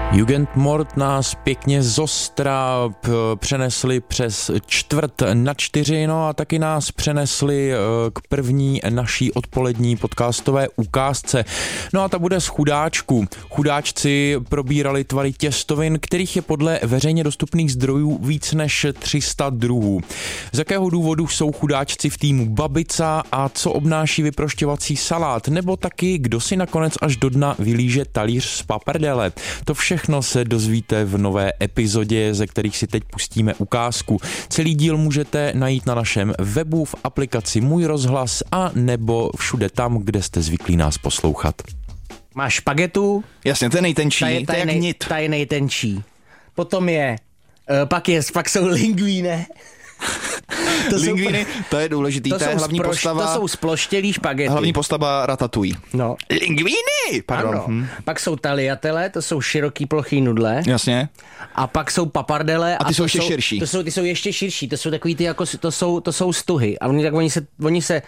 Jugendmord nás pěkně z Ostra přenesli přes 3:45, no a taky nás přenesli k první naší odpolední podcastové ukázce. No a ta bude z chudáčků. Chudáčci probírali tvary těstovin, kterých je podle veřejně dostupných zdrojů víc než 300 druhů. Z jakého důvodu jsou chudáčci v týmu Babica a co obnáší vyprošťovací salát, nebo taky kdo si nakonec až do dna vylíže talíř z paprdele. To všechno se dozvíte v nové epizodě, ze kterých si teď pustíme ukázku. Celý díl můžete najít na našem webu, v aplikaci Můj rozhlas a nebo všude tam, kde jste zvyklí nás poslouchat. Máš špagetu? Jasně, to je nejtenčí, to je jak nit. Ta je nejtenčí. Potom pak jsou linguine. Linguiny, to je důležitý, to je hlavní postava. To jsou sploštělý špagety. Hlavní postava Ratatouille. No. Linguiny! Pardon. Ano. Pak jsou tagliatelle, to jsou široký plochý nudle. Jasně. A pak jsou papardele. A ty jsou ještě širší. Ty jsou ještě širší, to jsou takový ty jako, to jsou stuhy. A oni se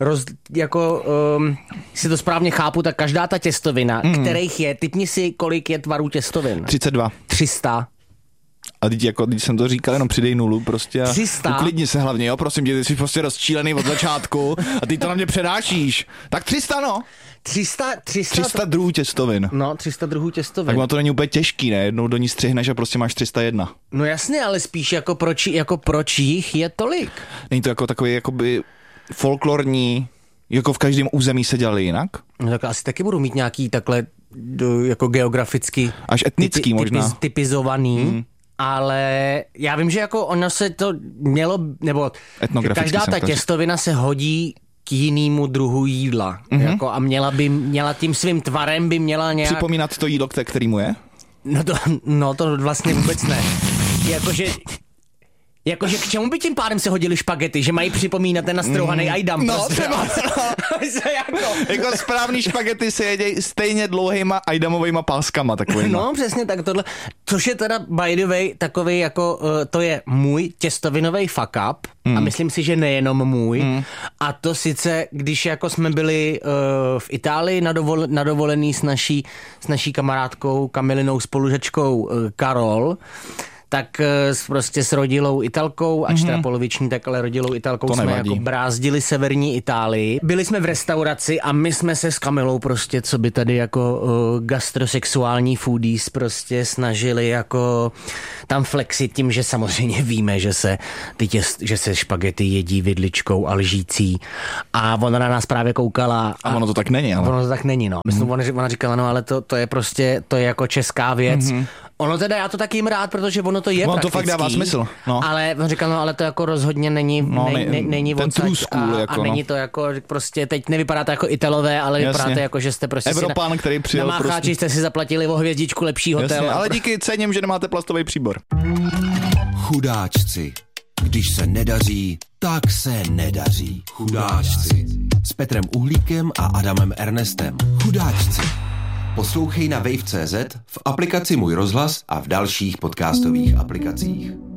si to správně chápu, tak každá ta těstovina, kterých je, typni si, kolik je tvarů těstovin. 32. 300. A když jsem to říkal, jenom přidej nulu prostě a 300. Uklidni se hlavně, jo, prosím tě, ty jsi prostě rozčílený od začátku a ty to na mě předášíš. Tak 300, no. 300 druhů těstovin. No, 300 druhů těstovin. Tak to není úplně těžký, ne? Jednou do ní střihneš a prostě máš 301. No jasně, ale spíš proč jich je tolik? Není to jako takový jakoby folklorní, jako v každém území se dělali jinak? No tak asi taky budu mít nějaký takhle jako geograficky až etnický možná. Typizovaný. Ale já vím, že jako ono se to mělo, nebo každá ta těstovina se hodí k jinému druhu jídla. Jako, a měla tím svým tvarem by měla nějak... Připomínat to jídlo, kterému je? No to vlastně vůbec ne. Jakože k čemu by tím pádem se hodili špagety? Že mají připomínat ten nastrouhaný ajdam. No, prostě. Jako správný špagety se jedějí stejně dlouhýma ajdamovejma páskama takovýma. No, přesně tak tohle. Což je teda by the way takový jako, to je můj těstovinový fuck up. A myslím si, že nejenom můj. A to sice, když jako jsme byli v Itálii na dovolený s naší kamarádkou Kamilinou spolužačkou Karol, tak prostě s rodilou Italkou, ač teda poloviční, tak ale rodilou Italkou to jsme nevadí. jako brázdili severní Itálii. Byli jsme v restauraci a my jsme se s Kamilou prostě, co by tady jako gastrosexuální foodies prostě snažili jako tam flexit tím, že samozřejmě víme, že se špagety jedí vidličkou a lžící. A ona na nás právě koukala. A ono to tak není, ale. Ono to tak není, no. Myslím, ona říkala, no ale to je prostě, to je jako česká věc. Ono teda, já to taky jim rád, protože ono to je praktický. To fakt dává smysl. No. Ale on říkal, no ale to jako rozhodně není ten true school, a není to jako prostě, teď nevypadá to jako Italové, ale vypadá to jako, že jste prostě Evropán, který přijel na Mácháči prostě. Jste si zaplatili o hvězdičku lepší hotel. Jasně, ale díky, cením, že nemáte plastový příbor. Chudáčci. Když se nedaří, tak se nedaří. Chudáčci. S Petrem Uhlíkem a Adamem Ernestem. Chudáčci. Poslouchej na wave.cz, v aplikaci Můj rozhlas a v dalších podcastových aplikacích.